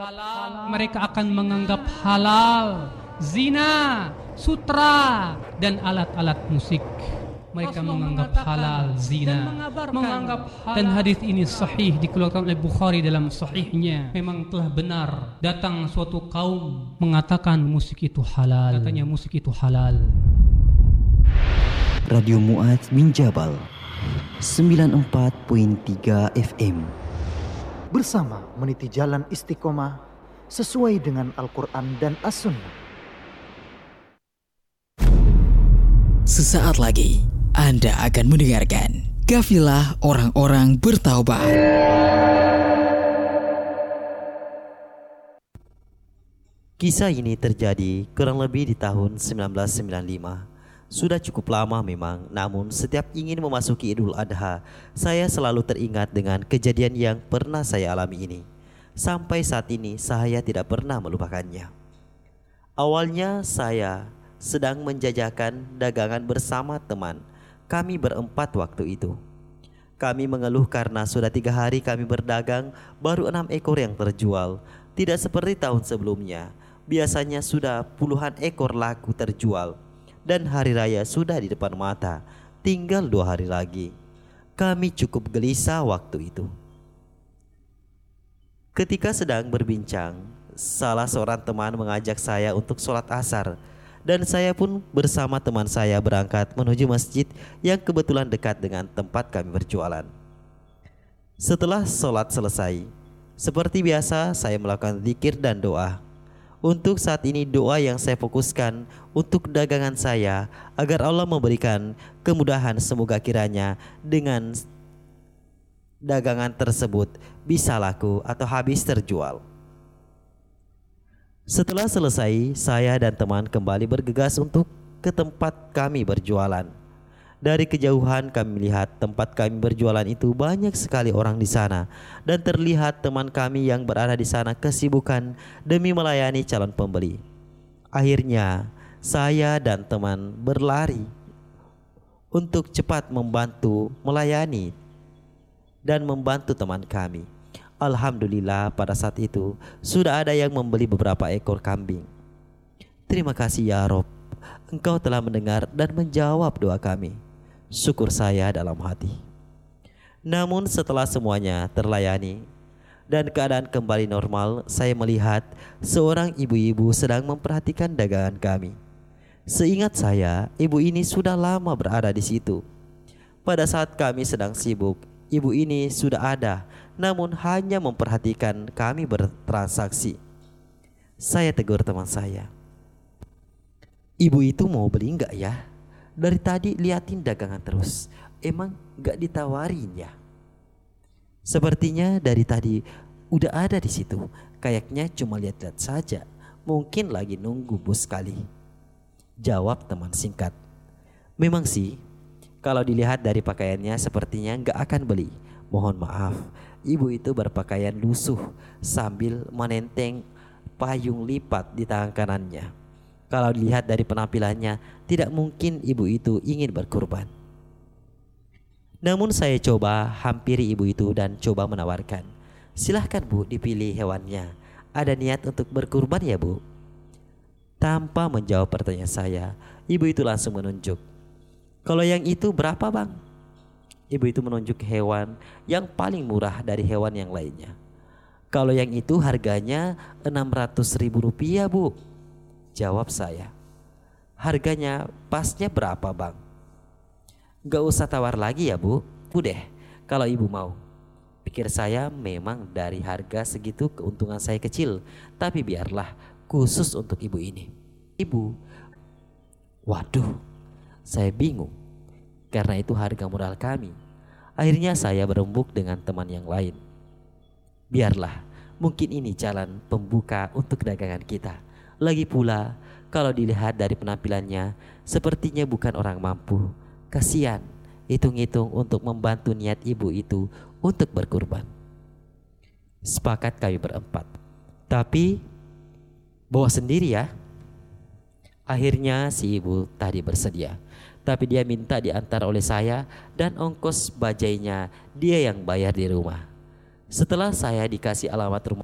mereka akan menganggap halal zina, sutra, dan alat-alat musik. Mereka menganggap halal zina, menganggap halal. Dan hadis ini sahih, dikeluarkan oleh Bukhari dalam sahihnya. Memang telah benar, datang suatu kaum mengatakan musik itu halal. Katanya musik itu halal. Radio Mu'adz bin Jabal 94.3 FM. Bersama meniti jalan istiqomah sesuai dengan Al-Quran dan As-Sunnah. Sesaat lagi Anda akan mendengarkan Kafilah Orang-orang Bertaubat. Kisah ini terjadi kurang lebih di tahun 1995. Sudah cukup lama memang, namun setiap ingin memasuki Idul Adha, saya selalu teringat dengan kejadian yang pernah saya alami ini. Sampai saat ini saya tidak pernah melupakannya. Awalnya saya sedang menjajakan dagangan bersama teman. Kami berempat waktu itu. Kami mengeluh karena sudah 3 hari kami berdagang, baru 6 ekor yang terjual. Tidak seperti tahun sebelumnya, biasanya sudah puluhan ekor laku terjual. Dan hari raya sudah di depan mata, tinggal 2 hari lagi. Kami cukup gelisah waktu itu. Ketika sedang berbincang, salah seorang teman mengajak saya untuk sholat asar. Dan saya pun bersama teman saya berangkat menuju masjid yang kebetulan dekat dengan tempat kami berjualan. Setelah sholat selesai, seperti biasa saya melakukan zikir dan doa. Untuk saat ini doa yang saya fokuskan untuk dagangan saya agar Allah memberikan kemudahan, semoga kiranya dengan dagangan tersebut bisa laku atau habis terjual. Setelah selesai, saya dan teman kembali bergegas untuk ke tempat kami berjualan. Dari kejauhan kami melihat tempat kami berjualan itu banyak sekali orang di sana, dan terlihat teman kami yang berada di sana kesibukan demi melayani calon pembeli. Akhirnya, saya dan teman berlari untuk cepat membantu melayani dan membantu teman kami. Alhamdulillah pada saat itu sudah ada yang membeli beberapa ekor kambing. Terima kasih ya Rob, Engkau telah mendengar dan menjawab doa kami. Syukur saya dalam hati. Namun setelah semuanya terlayani dan keadaan kembali normal, saya melihat seorang ibu-ibu sedang memperhatikan dagangan kami. Seingat saya, ibu ini sudah lama berada di situ. Pada saat kami sedang sibuk, ibu ini sudah ada, namun hanya memperhatikan kami bertransaksi. Saya tegur teman saya, "Ibu itu mau beli enggak ya? Dari tadi liatin dagangan terus, emang enggak ditawarin ya?" "Sepertinya dari tadi udah ada di situ, kayaknya cuma lihat-lihat saja, mungkin lagi nunggu bus kali," jawab teman singkat. Memang sih, kalau dilihat dari pakaiannya sepertinya enggak akan beli. Mohon maaf, ibu itu berpakaian lusuh sambil menenteng payung lipat di tangan kanannya. Kalau dilihat dari penampilannya, tidak mungkin ibu itu ingin berkurban. Namun saya coba hampiri ibu itu dan coba menawarkan, "Silahkan Bu, dipilih hewannya. Ada niat untuk berkurban ya Bu?" Tanpa menjawab pertanyaan saya, ibu itu langsung menunjuk, "Kalau yang itu berapa Bang?" Ibu itu menunjuk hewan yang paling murah dari hewan yang lainnya. "Kalau yang itu harganya 600.000 rupiah Bu," jawab saya. "Harganya pasnya berapa Bang?" "Gak usah tawar lagi ya Bu, udah kalau ibu mau." Pikir saya, memang dari harga segitu keuntungan saya kecil, tapi biarlah, khusus untuk ibu ini. "Ibu." Waduh, saya bingung karena itu harga modal kami. Akhirnya saya berembuk dengan teman yang lain, "Biarlah, mungkin ini jalan pembuka untuk dagangan kita. Lagi pula kalau dilihat dari penampilannya, sepertinya bukan orang mampu. Kasihan, hitung-hitung untuk membantu niat ibu itu untuk berkurban." Sepakat kami berempat, "Tapi bawa sendiri ya." Akhirnya si ibu tadi bersedia, tapi dia minta diantar oleh saya dan ongkos bajainya dia yang bayar di rumah. Setelah saya dikasih alamat rumah